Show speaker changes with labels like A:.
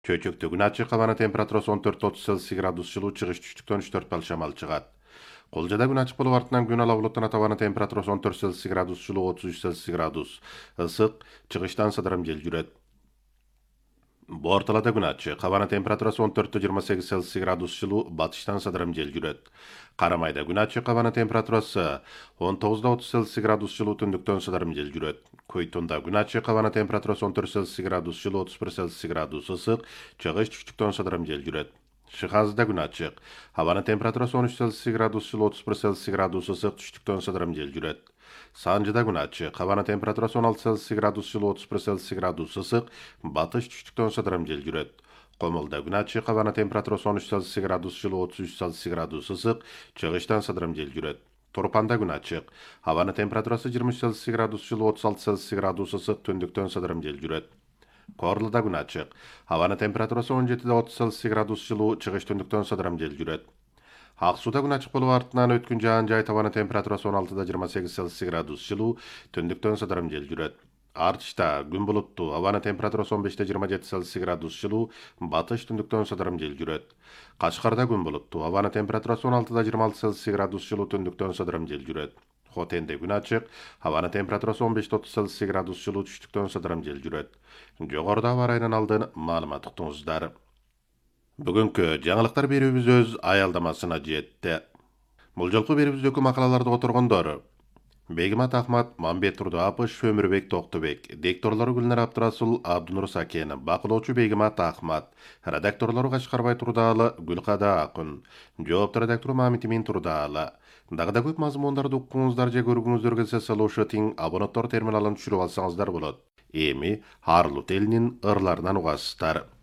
A: Çöçöktөгүн ачык абанын температурасы 14-30 Цельсий градус жылуу, чыгыш түштүктөн 3-4 балл шамал чыгат. Колжада күн ачык болуп артынан күн ала булуттан абанын температурасы 14 Цельсий градус жылуу, 33 Цельсий градус ысык, чыгыштан сыдырым жел жүрөт. Бу орталада күн ачык, абанын температурасы 14-28 Цельсий градус жылуу, батыштан сыдырым жел жүрөт. Карамайда күн ачык, абанын температурасы 19-30 Цельсий градус жылуу, түндүктөн сыдырым жел жүрөт. Көйтунда күн ачык, абанын температурасы 14 Цельсий градус жылуу, 31 Цельсий градус ысык, чыгыш түштүктөн сыдырым жел жүрөт. Шыхазда күн ачык, абанын температурасы 13 Цельсий градус жылуу, 31 Цельсий градус ысык, түштүктөн сыдырым жел жүрөт. Санжыда күн ачык, абанын температурасы 16 Цельсий градус жылуу, 31 Цельсий градус ысык, батыш түштүктөн сыдырым жел жүрөт. Комулда күн ачык, абанын температурасы 13 Цельсий градус жылуу, 33 Цельсий градус ысык, чыгыштан сыдырым жел жүрөт. Турпанда күн ачык, абанын температурасы 23 Цельсий градус жылуу, 36 Цельсий градус ысык, түндүктөн сыдырым жел жүрөт. Корлуда күн ачык, абанын температурасы 17-30 Цельсий градус жылуу, чыгыш түндүктөн сыдырым жел жүрөт. Ак сууда күн ачык болуп артынан өткүн жаан жай табанын температурасы 16-28 Цельсий градус жылуу, түндүктөн сыдырым жел жүрөт. Артышта күн булуттуу, абанын температурасы 15-27 Цельсий градус жылуу, батыш түндүктөн сыдырым жел жүрөт. Кашкарда күн булуттуу, абанын температурасы 16-26 Цельсий градус жылуу, түндүктөн сыдырым жел жүрөт. Хотенде күн ачык, абанын температурасы 15-30 Цельсий градус жылуу, түштүктөн сыдырым жел жүрөт. Жогоруда аба ырайынан алдын маалымат уктуңуздар. Бүгүнкү жаңылыктар берүүбүз өз аялдамасына жетти. Бул жолку берүүбүздөгү макалаларды которгондор: Бегимат Ахмат, Мамбет Турдуапыш, Өмүрбек Токтубек, дикторлору Гүлнар Абдрасул, Абдунур Сакен, бакылоочу Бегимат Ахмат, редакторлору Кашкарбай Турдаалы, Гүлкада Акын, жоопту редактору Мамит Имин Турдаалы. Дагы да көп мазмундарды уккуңуздар же көргүңүздөр келсе Слушатин абонаттар терминалын түшүрүп алсаңыздар болот. Эми Харлут элинин ырларынан угасыздар.